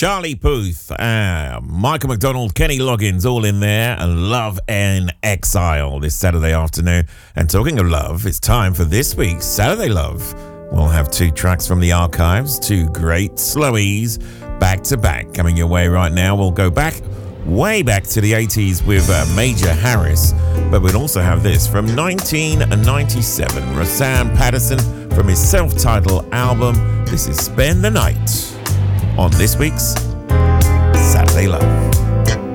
Charlie Puth, Michael McDonald, Kenny Loggins, all in there, and Love in Exile this Saturday afternoon. And talking of love, it's time for this week's Saturday Love. We'll have two tracks from the archives, two great slowies, back to back, coming your way right now. We'll go back, way back to the 80s with Major Harris, but we'll also have this from 1997, Rosanne Patterson from his self-titled album. This is Spend the Night on this week's Saturday Love.